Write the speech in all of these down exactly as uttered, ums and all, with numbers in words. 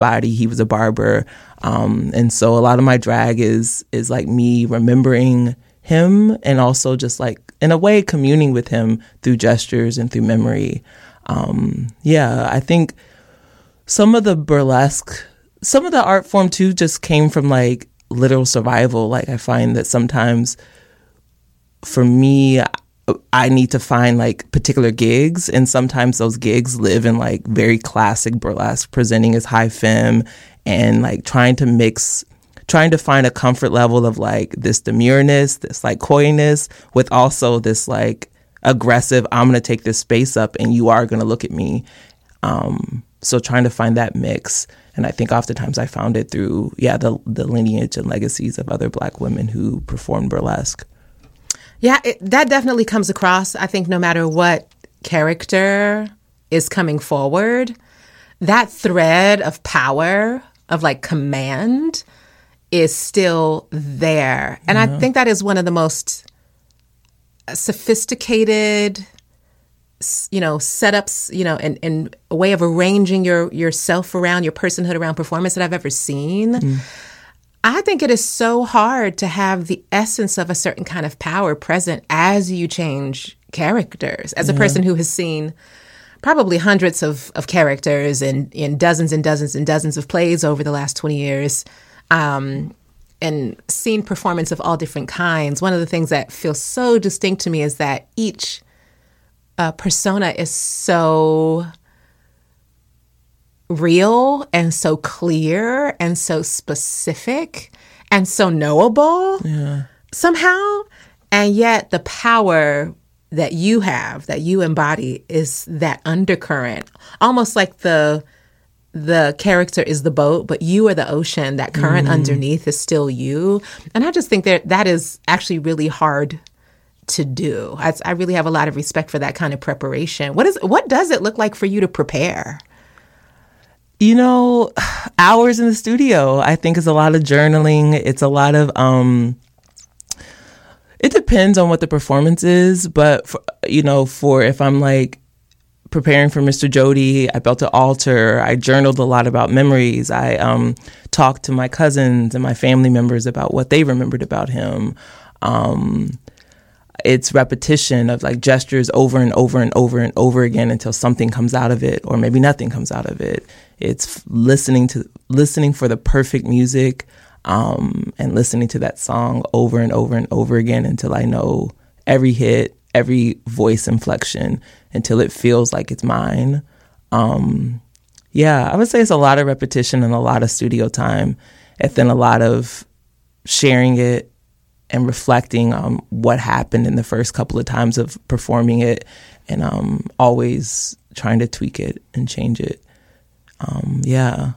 body. He was a barber. Um, and so a lot of my drag is is like me remembering him and also just like, in a way, communing with him through gestures and through memory. Um, yeah, I think some of the burlesque, some of the art form too just came from like literal survival. Like I find that sometimes for me, I need to find like particular gigs, and sometimes those gigs live in like very classic burlesque, presenting as high femme and like trying to mix, trying to find a comfort level of like this demureness, this like coyness with also this like aggressive, I'm going to take this space up and you are going to look at me. Um, so trying to find that mix. And I think oftentimes I found it through, yeah, the, the lineage and legacies of other Black women who performed burlesque. Yeah, it, that definitely comes across. I think no matter what character is coming forward, that thread of power, of like command, is still there. And yeah. I think that is one of the most sophisticated, you know, setups, you know, and, and a way of arranging your yourself around, your personhood around performance that I've ever seen. Mm. I think it is so hard to have the essence of a certain kind of power present as you change characters. As a yeah. person who has seen probably hundreds of, of characters in, in dozens and dozens and dozens of plays over the last twenty years, um, and seen performance of all different kinds, one of the things that feels so distinct to me is that each uh, persona is so real and so clear and so specific and so knowable yeah. somehow. And yet the power that you have, that you embody, is that undercurrent, almost like the the character is the boat, but you are the ocean. That current mm. underneath is still you. And I just think that that is actually really hard to do. I, I really have a lot of respect for that kind of preparation. What is what does it look like for you to prepare? You know, hours in the studio, I think, is a lot of journaling. It's a lot of, um, it depends on what the performance is. But, for, you know, for if I'm like preparing for Mister Jody, I built an altar. I journaled a lot about memories. I um, talked to my cousins and my family members about what they remembered about him. Um, it's repetition of like gestures over and over and over and over again until something comes out of it, or maybe nothing comes out of it. It's listening to listening for the perfect music, um, and listening to that song over and over and over again until I know every hit, every voice inflection, until it feels like it's mine. Um, yeah, I would say it's a lot of repetition and a lot of studio time, and then a lot of sharing it and reflecting on what happened in the first couple of times of performing it, and um, always trying to tweak it and change it. Um, yeah.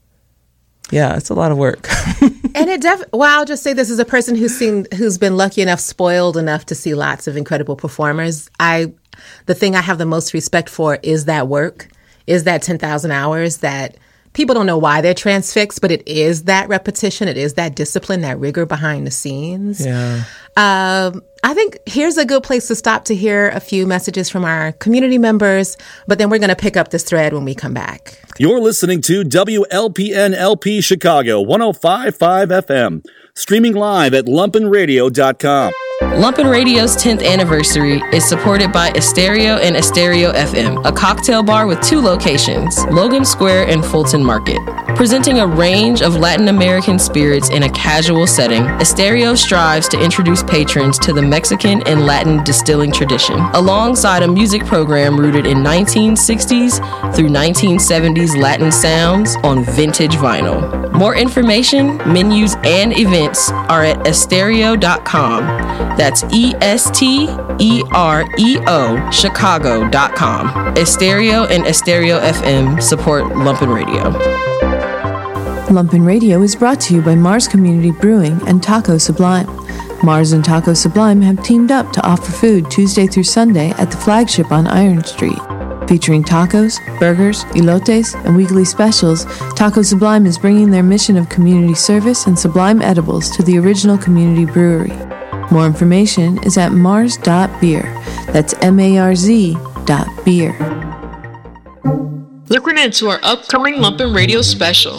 Yeah, it's a lot of work. And it def- well, I'll just say this as a person who's seen, who's been lucky enough, spoiled enough to see lots of incredible performers. I, the thing I have the most respect for is that work, is that ten thousand hours that people don't know why they're transfixed, but it is that repetition. It is that discipline, that rigor behind the scenes. Yeah. Um, I think here's a good place to stop to hear a few messages from our community members, but then we're going to pick up this thread when we come back. You're listening to W L P N L P Chicago one oh five point five F M, streaming live at lumpen radio dot com. Lumpen Radio's tenth anniversary is supported by Estereo and Estereo F M, a cocktail bar with two locations, Logan Square and Fulton Market. Presenting a range of Latin American spirits in a casual setting, Estereo strives to introduce patrons to the Mexican and Latin distilling tradition, alongside a music program rooted in nineteen sixties through nineteen seventies Latin sounds on vintage vinyl. More information, menus, and events are at estereo dot com. That's E S T E R E O Chicago dot com. Estereo and Estereo F M support Lumpen Radio. Lumpen Radio is brought to you by Mars Community Brewing and Taco Sublime. Mars and Taco Sublime have teamed up to offer food Tuesday through Sunday at the flagship on Iron Street. Featuring tacos, burgers, elotes, and weekly specials, Taco Sublime is bringing their mission of community service and sublime edibles to the original community brewery. More information is at mars dot beer. That's M A R Z dot beer. Listen in to our upcoming Lumpen Radio special.